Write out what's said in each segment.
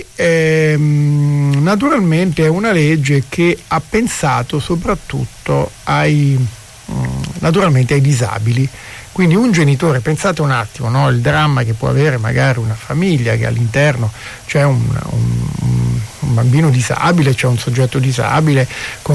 naturalmente è una legge che ha pensato soprattutto naturalmente ai disabili. Quindi un genitore, pensate un attimo, no? Il dramma che può avere magari una famiglia che all'interno c'è un bambino disabile, c'è un soggetto disabile con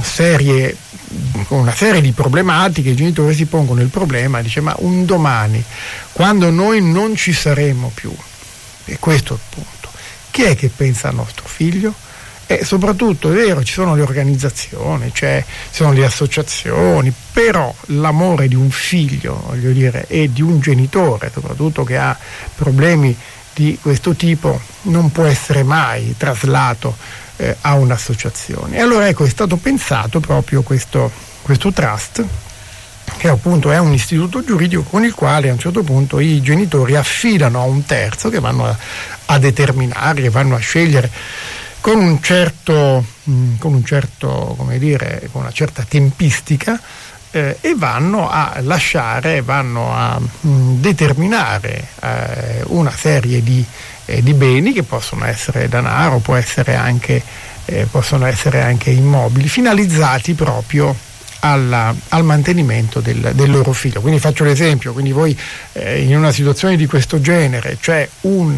una serie di problematiche. I genitori si pongono il problema e dice: ma un domani, quando noi non ci saremo più, e questo è il punto, chi è che pensa al nostro figlio? E soprattutto, è vero, ci sono le organizzazioni, ci sono le associazioni, però l'amore di un figlio, voglio dire, e di un genitore, soprattutto che ha problemi di questo tipo, non può essere mai traslato a un'associazione. E allora ecco, è stato pensato proprio questo trust, che appunto è un istituto giuridico con il quale a un certo punto i genitori affidano a un terzo che vanno a determinare, che vanno a scegliere con un certo, come dire, con una certa tempistica, e vanno a lasciare, vanno a determinare una serie di beni che possono essere denaro, possono essere anche immobili, finalizzati proprio al mantenimento del loro figlio. Quindi faccio l'esempio, quindi voi in una situazione di questo genere c'è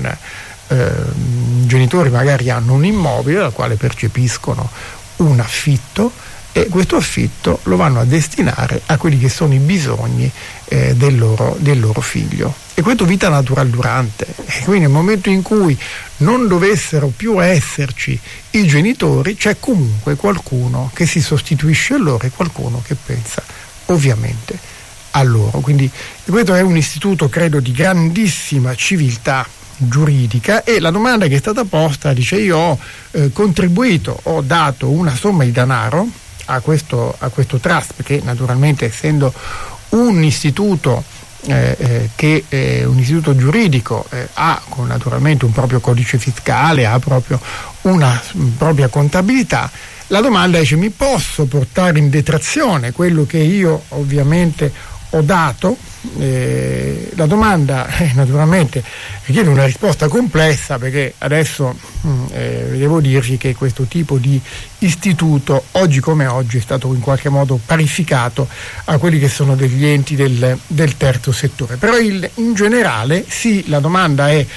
genitori magari hanno un immobile dal quale percepiscono un affitto, e questo affitto lo vanno a destinare a quelli che sono i bisogni del loro figlio. E questo vita natural durante. E quindi nel momento in cui non dovessero più esserci i genitori, c'è comunque qualcuno che si sostituisce a loro e qualcuno che pensa ovviamente a loro. Quindi questo è un istituto, credo, di grandissima civiltà giuridica. E la domanda che è stata posta dice: io ho contribuito, ho dato una somma di denaro a questo trust, perché naturalmente, essendo un istituto un istituto giuridico, ha naturalmente un proprio codice fiscale, ha proprio una propria contabilità. La domanda dice: mi posso portare in detrazione quello che io ovviamente ho dato? La domanda naturalmente richiede una risposta complessa, perché adesso devo dirvi che questo tipo di istituto oggi come oggi è stato in qualche modo parificato a quelli che sono degli enti del terzo settore. Però in generale sì, la domanda è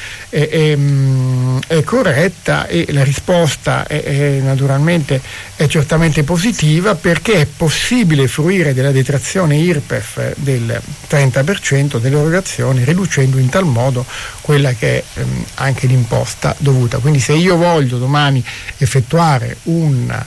corretta, e la risposta naturalmente è certamente positiva, perché è possibile fruire della detrazione IRPEF del 30% delle erogazioni, riducendo in tal modo quella che è anche l'imposta dovuta. Quindi se io voglio domani effettuare una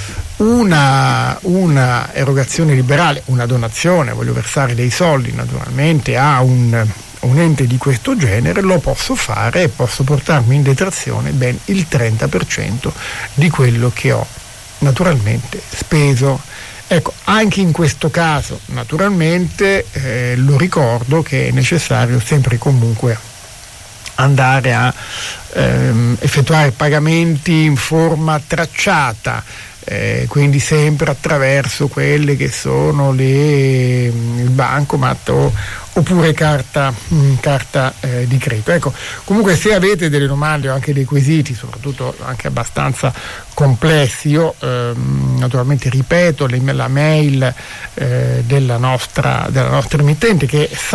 erogazione liberale, una donazione, voglio versare dei soldi naturalmente a un ente di questo genere, lo posso fare e posso portarmi in detrazione ben il 30% di quello che ho naturalmente speso. Ecco, anche in questo caso naturalmente lo ricordo che è necessario sempre e comunque andare a effettuare pagamenti in forma tracciata, quindi sempre attraverso quelle che sono il bancomat oppure carta di credito. Ecco, comunque se avete delle domande o anche dei quesiti, soprattutto anche abbastanza complessi, io naturalmente ripeto la mail della nostra emittente, che è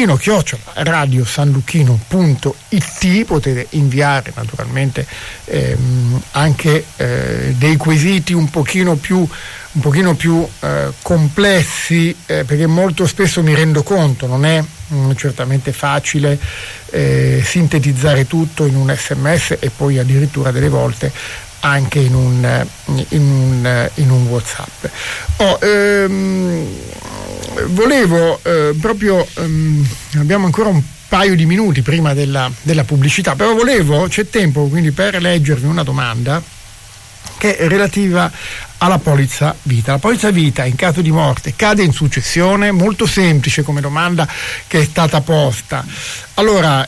sanluchino@radiosanluchino.it. potete inviare naturalmente anche dei quesiti un pochino più complessi, perché molto spesso mi rendo conto non è certamente facile sintetizzare tutto in un SMS e poi addirittura delle volte anche in un WhatsApp. Volevo abbiamo ancora un paio di minuti prima della pubblicità, però c'è tempo quindi per leggervi una domanda che è relativa alla polizza vita. La polizza vita in caso di morte cade in successione? Molto semplice come domanda che è stata posta. Allora,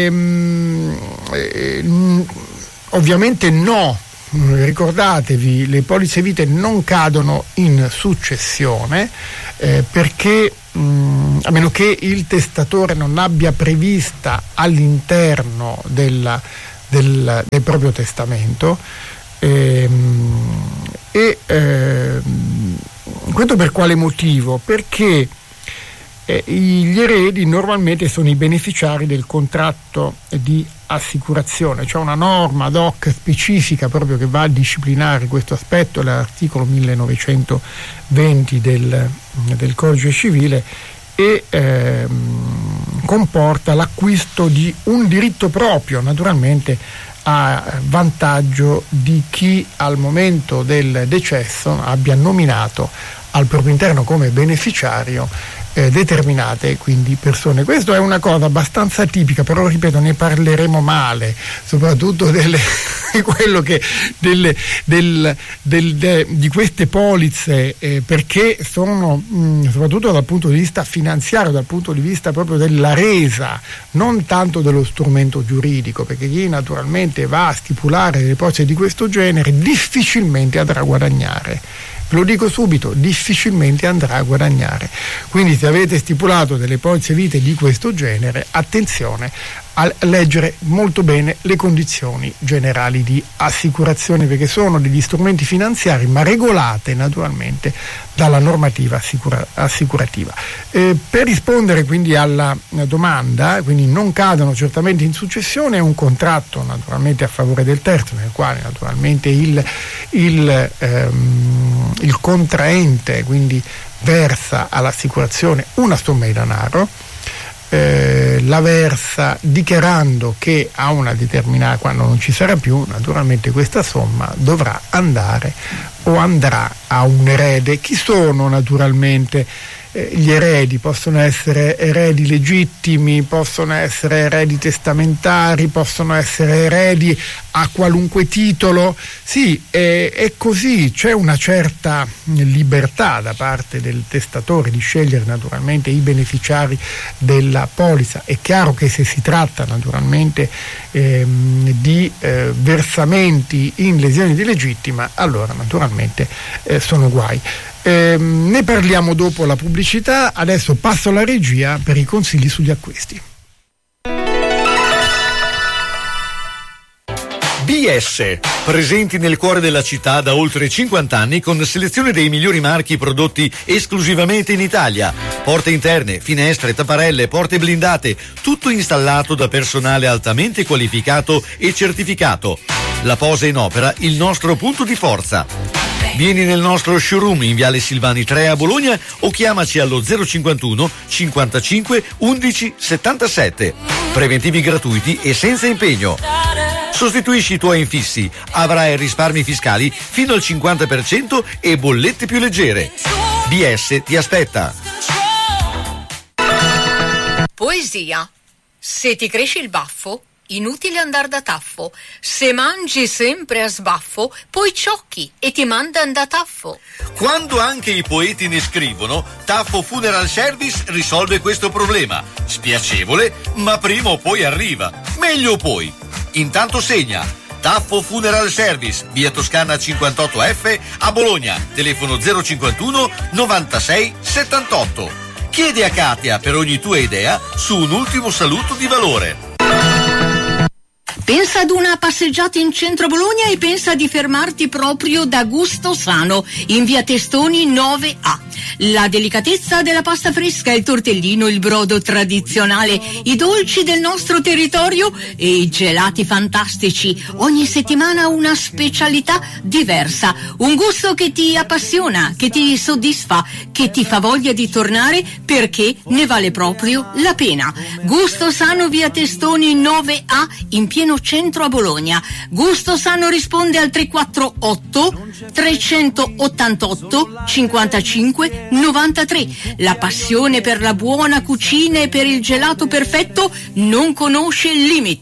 ovviamente no, ricordatevi, le polizze vite non cadono in successione, perché a meno che il testatore non abbia prevista all'interno del proprio testamento. Questo per quale motivo? Perché gli eredi normalmente sono i beneficiari del contratto di assicurazione. C'è una norma ad hoc specifica proprio che va a disciplinare questo aspetto, l'articolo 1920 del Codice Civile, e comporta l'acquisto di un diritto proprio, naturalmente a vantaggio di chi al momento del decesso abbia nominato al proprio interno come beneficiario determinate quindi persone. Questo è una cosa abbastanza tipica, però ripeto, ne parleremo male, soprattutto di queste polizze, perché sono soprattutto dal punto di vista finanziario, dal punto di vista proprio della resa, non tanto dello strumento giuridico, perché chi naturalmente va a stipulare delle polizze di questo genere difficilmente andrà a guadagnare. Lo dico subito, difficilmente andrà a guadagnare. Quindi se avete stipulato delle polizze vite di questo genere, attenzione a leggere molto bene le condizioni generali di assicurazione, perché sono degli strumenti finanziari ma regolate naturalmente dalla normativa assicurativa. Per rispondere quindi alla domanda, quindi non cadono certamente in successione, è un contratto naturalmente a favore del terzo, nel quale naturalmente il contraente quindi versa all'assicurazione una somma di denaro, la versa dichiarando che a una determinata, quando non ci sarà più, naturalmente questa somma dovrà andare o andrà a un erede. Chi sono naturalmente gli eredi? Possono essere eredi legittimi, possono essere eredi testamentari, possono essere eredi a qualunque titolo. Sì, è così, c'è una certa libertà da parte del testatore di scegliere naturalmente i beneficiari della polizza. È chiaro che se si tratta naturalmente di versamenti in lesioni di legittima, allora naturalmente sono guai. Ne parliamo dopo la pubblicità, adesso passo alla regia per i consigli sugli acquisti. BS, presenti nel cuore della città da oltre 50 anni con selezione dei migliori marchi prodotti esclusivamente in Italia. Porte interne, finestre, tapparelle, porte blindate, tutto installato da personale altamente qualificato e certificato. La posa in opera, il nostro punto di forza. Vieni nel nostro showroom in Viale Silvani 3 a Bologna o chiamaci allo 051 55 11 77. Preventivi gratuiti e senza impegno. Sostituisci i tuoi infissi, avrai risparmi fiscali fino al 50% e bollette più leggere. BS ti aspetta. Poesia. Se ti cresce il baffo, inutile andar da taffo. Se mangi sempre a sbaffo, poi ciocchi e ti mandan da taffo. Quando anche i poeti ne scrivono, Taffo Funeral Service risolve questo problema. Spiacevole, ma prima o poi arriva. Meglio poi. Intanto segna. Taffo Funeral Service, via Toscana 58F a Bologna. Telefono 051 96 78. Chiedi a Katia per ogni tua idea su un ultimo saluto di valore. Pensa ad una passeggiata in centro Bologna e pensa di fermarti proprio da Gusto Sano, in via Testoni 9A. La delicatezza della pasta fresca, il tortellino, il brodo tradizionale, i dolci del nostro territorio e i gelati fantastici. Ogni settimana una specialità diversa, un gusto che ti appassiona, che ti soddisfa, che ti fa voglia di tornare perché ne vale proprio la pena. Gusto Sano, via Testoni 9A, in pieno centro a Bologna. Gusto Sano risponde al 348 388 55 93. La passione per la buona cucina e per il gelato perfetto non conosce limiti.